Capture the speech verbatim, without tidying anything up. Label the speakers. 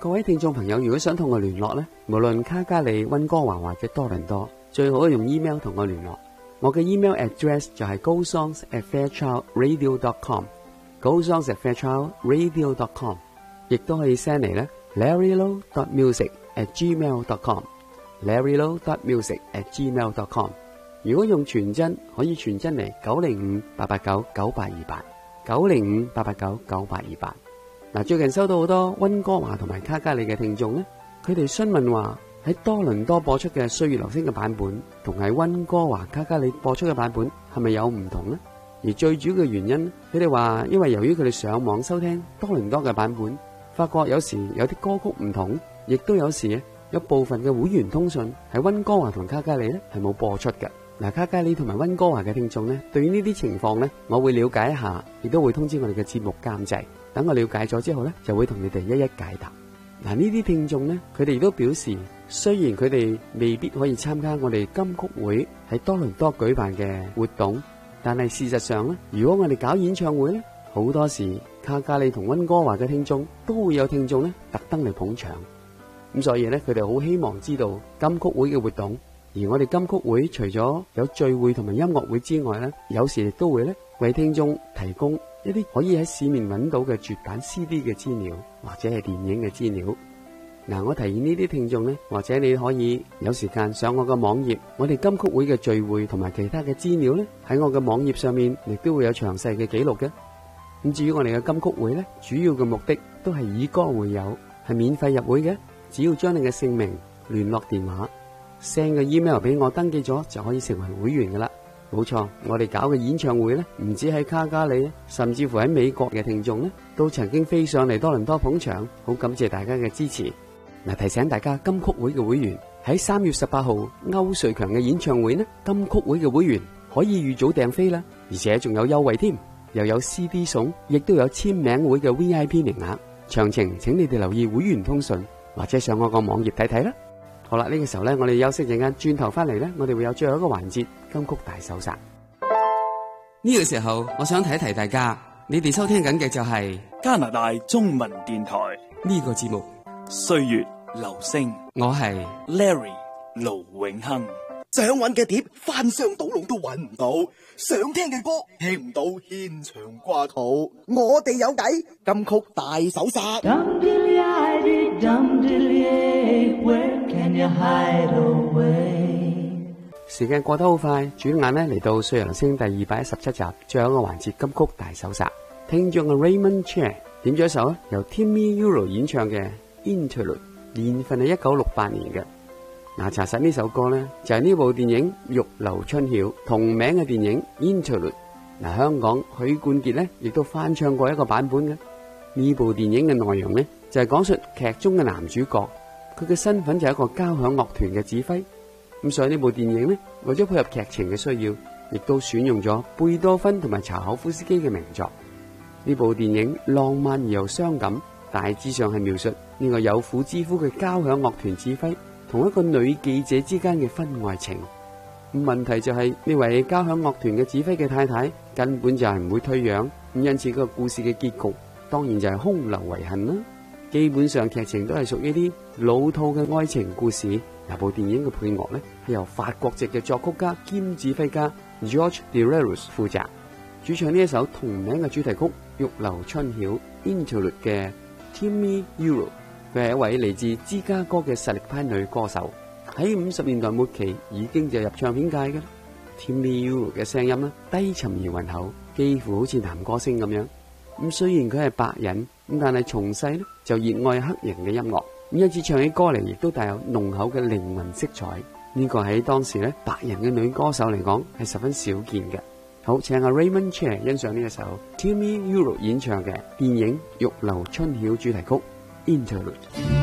Speaker 1: 各位聽眾朋友，如果想同我聯絡呢，無論卡加里、溫哥華或者多倫多，最好用 email 同我聯絡。我嘅 email address 就係 go songs at fairchild radio dot com，go songs at fairchild radio dot com， 亦都可以 send 嚟呢 larry low dot music at gmail dot com，larry low dot music at gmail dot com。如果用傳真，可以傳真嚟九零五八八九九八二八，九零五八八九九八二八。嗱，最近收到好多溫哥華同埋卡加里嘅聽眾呢，佢哋詢問話喺多倫多播出嘅《歲月留聲》嘅版本，同喺溫哥華卡加里播出嘅版本係咪有唔同呢？而最主要嘅原因，佢哋話因為由於佢哋上網收聽多倫多嘅版本，發覺有時有啲歌曲唔同，亦都有時有部分嘅會員通訊喺溫哥華同卡加里呢係冇播出嘅。嗱，卡加里同埋溫哥華嘅聽眾呢，對於呢啲情況呢，我會了解一下，亦都會通知我哋嘅節目監製。等我了解咗之後呢，就會同你哋一一解答。嗱，呢啲聽眾呢，佢哋亦都表示，雖然佢哋未必可以參加我哋金曲會喺多倫多舉辦嘅活動，但係事實上呢，如果我哋搞演唱會呢，好多時卡加里同溫哥華嘅聽眾都會有聽眾呢特登嚟捧場。咁所以呢，佢哋好希望知道金曲會嘅活動。而我哋金曲會除咗有聚會同埋音樂會之外呢，有時亦都會呢為聽眾提供一啲可以喺市面揾到嘅絕版 C D 嘅資料，或者係電影嘅資料。嗱，我提議呢啲聽眾呢，或者你可以有時間上我嘅網頁，我哋金曲會嘅聚會同埋其他嘅資料呢，喺我嘅網頁上面亦都會有詳細嘅記錄嘅。咁至於我哋嘅金曲會呢，主要嘅目的都係以歌會友，係免費入會嘅，只要將你嘅姓名、聯絡電話send 個 email 俾我，登記咗就可以成為會員噶啦。冇錯，我哋搞嘅演唱會呢，唔止喺卡加里，甚至乎喺美國嘅聽眾呢，都曾經飛上嚟多倫多捧場，好感謝大家嘅支持。嗱，提醒大家，金曲會嘅會員喺三月十八號歐瑞強嘅演唱會呢，金曲會嘅會員可以預早訂飛啦，而且仲有優惠添，又有 C D 送，亦都有簽名會嘅 V I P 名額。詳情請你哋留意會員通訊，或者上我個網頁睇睇啦。好啦，呢個時候呢，我哋休息陣間，轉頭翻嚟呢，我哋會有最後一個環節金曲大搜殺。呢個時候，我想提一提大家，你哋收聽緊嘅就係
Speaker 2: 加拿大中文電台
Speaker 1: 呢個節目《
Speaker 2: 歲月留聲》，
Speaker 1: 我係
Speaker 2: Larry 盧永亨。
Speaker 3: 想揾嘅碟翻箱倒籠都揾唔到，想聽嘅歌聽唔到，牽腸掛肚。我哋有計，金曲大搜殺。
Speaker 1: 時間過得好快，轉眼呢嚟到《歲月留聲》第二百一十七集，最後一個環節金曲大搜殺。聽眾嘅 Raymond Chair 點咗一首由 Timmy Euro 演唱嘅 Interlude， 年份係一九六八年嘅。嗱，查實呢首歌呢，就係、是、呢部電影《玉樓春曉》同名嘅電影 Interlude。嗱，香港許冠傑呢亦都翻唱過一個版本嘅。呢部電影嘅內容呢，就係、是、講述劇中嘅男主角，佢嘅身份就係一個交響樂團嘅指揮。咁所以呢部電影呢，為咗配合劇情嘅需要，亦都選用咗貝多芬同埋柴可夫斯基嘅名作。呢部電影浪漫而又傷感，大致上係描述呢個有婦之夫嘅交響樂團指揮同一個女記者之間嘅婚外情。咁問題就係、是、呢位交響樂團嘅指揮嘅太太根本就係唔會退讓，咁因此個故事嘅結局當然就係空留遺憾啦。基本上劇情都係屬於啲老套嘅愛情故事。嗱，部電影嘅配樂呢，係由法國籍嘅作曲家兼指揮家 Georges Deleros 負責，主唱呢一首同名嘅主題曲《玉樓春曉》Interlude 嘅 Timmy Euro， 佢係一位嚟自芝加哥嘅實力派女歌手，喺五十年代末期已經就入唱片界嘅。Timmy Euro 嘅聲音呢，低沉而渾厚，幾乎好似男歌星咁樣。咁雖然佢係白人，咁但係從細呢就熱愛黑人嘅音樂。咁因此唱起歌嚟亦都帶有濃厚嘅靈魂色彩，呢個喺當時咧白人嘅女歌手嚟講係十分少見嘅。好，請阿 Raymond Chair 欣賞呢一首 Timmy Euro 演唱嘅電影《玉樓春曉》主題曲 Interlude。